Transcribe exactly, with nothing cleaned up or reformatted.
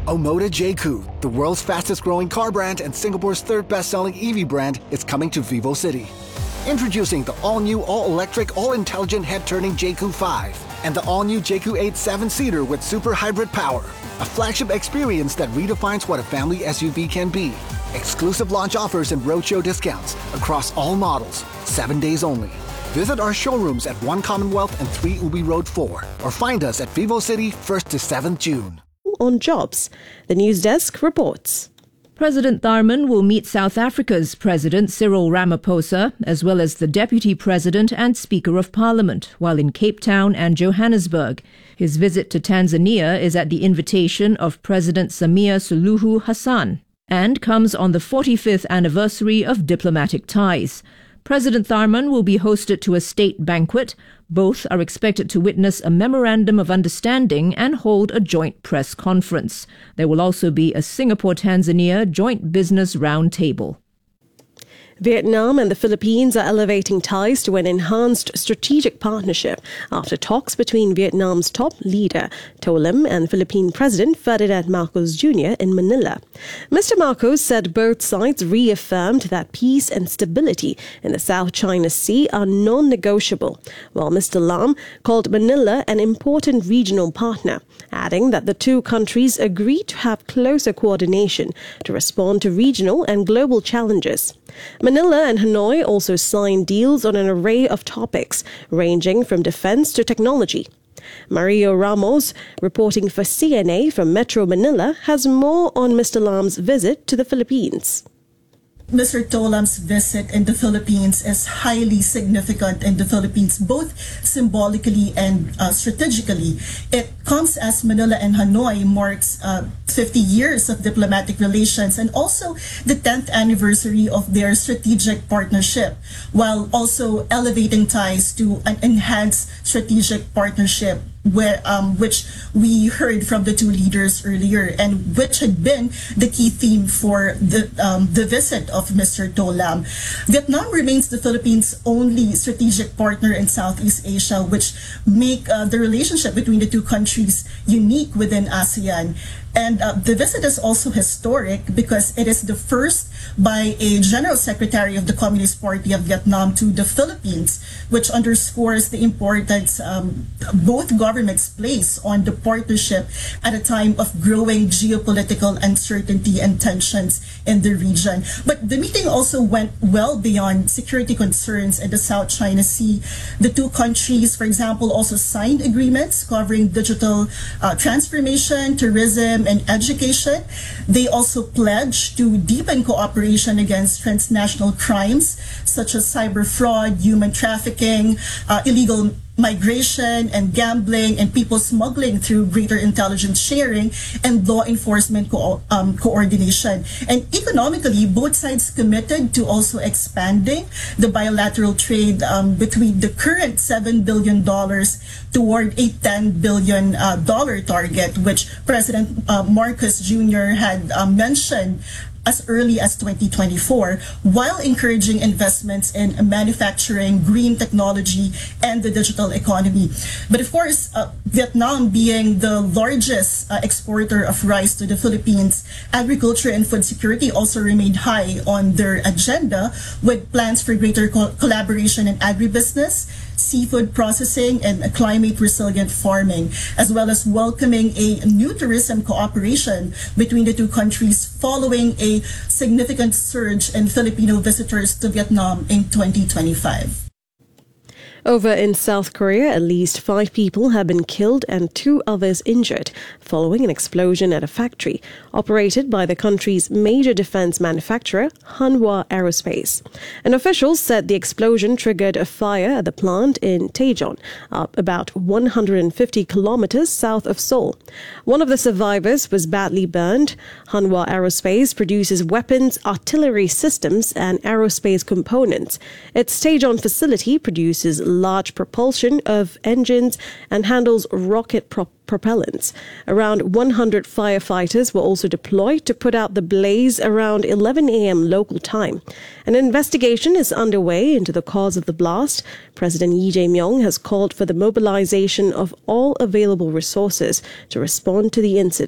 Omoda J C U, the world's fastest growing car brand and Singapore's third best-selling E V brand, is coming to Vivo City. Introducing the all-new, all-electric, all-intelligent head-turning J C U five and the all-new J C U eight seven-seater with super hybrid power. A flagship experience that redefines what a family S U V can be. Exclusive launch offers and roadshow discounts across all models, seven days only. Visit our showrooms at One Commonwealth and three Ubi Road four or find us at Vivo City first to seventh June. On jobs, the news desk reports. President Tharman will meet South Africa's President Cyril Ramaphosa, as well as the Deputy President and Speaker of Parliament, while in Cape Town and Johannesburg. His visit to Tanzania is at the invitation of President Samia Suluhu Hassan and comes on the forty-fifth anniversary of diplomatic ties. President Tharman will be hosted to a state banquet. Both are expected to witness a memorandum of understanding and hold a joint press conference. There will also be a Singapore-Tanzania joint business roundtable. Vietnam and the Philippines are elevating ties to an enhanced strategic partnership after talks between Vietnam's top leader, To Lam, and Philippine President Ferdinand Marcos Junior in Manila. Mister Marcos said both sides reaffirmed that peace and stability in the South China Sea are non-negotiable, while Mister Lam called Manila an important regional partner, adding that the two countries agreed to have closer coordination to respond to regional and global challenges. Manila and Hanoi also signed deals on an array of topics, ranging from defense to technology. Mario Ramos, reporting for C N A from Metro Manila, has more on Mister Lam's visit to the Philippines. Mister To Lam's visit in the Philippines is highly significant in the Philippines, both symbolically and uh, strategically. It comes as Manila and Hanoi marks uh, fifty years of diplomatic relations and also the tenth anniversary of their strategic partnership, while also elevating ties to an enhanced strategic partnership, where um, which we heard from the two leaders earlier, and which had been the key theme for the um, the visit of Mister To Lam. Vietnam remains the Philippines' only strategic partner in Southeast Asia, which make uh, the relationship between the two countries unique within ASEAN. And uh, the visit is also historic because it is the first by a General Secretary of the Communist Party of Vietnam to the Philippines, which underscores the importance um, both governments place on the partnership at a time of growing geopolitical uncertainty and tensions in the region. But the meeting also went well beyond security concerns in the South China Sea. The two countries, for example, also signed agreements covering digital uh, transformation, tourism, and education. They also pledged to deepen cooperation against transnational crimes such as cyber fraud, human trafficking, uh, illegal migration and gambling, and people smuggling through greater intelligence sharing and law enforcement co- um, coordination. And economically, both sides committed to also expanding the bilateral trade um, between the current seven billion dollars toward a ten billion dollars uh, target, which President uh, Marcos Junior had uh, mentioned as early as twenty twenty-four, while encouraging investments in manufacturing, green technology, and the digital economy. But of course, uh, Vietnam being the largest uh, exporter of rice to the Philippines, agriculture and food security also remained high on their agenda, with plans for greater co- collaboration in agribusiness, seafood processing, and climate-resilient farming, as well as welcoming a new tourism cooperation between the two countries following a significant surge in Filipino visitors to Vietnam in twenty twenty-five. Over in South Korea, at least five people have been killed and two others injured following an explosion at a factory operated by the country's major defense manufacturer, Hanwha Aerospace. And officials said the explosion triggered a fire at the plant in Daejeon, up about one hundred fifty kilometers south of Seoul. One of the survivors was badly burned. Hanwha Aerospace produces weapons, artillery systems, and aerospace components. Its Daejeon facility produces large propulsion of engines and handles rocket prop propellants. Around one hundred firefighters were also deployed to put out the blaze around eleven a.m. local time. An investigation is underway into the cause of the blast. President Lee Jae-myung has called for the mobilization of all available resources to respond to the incident.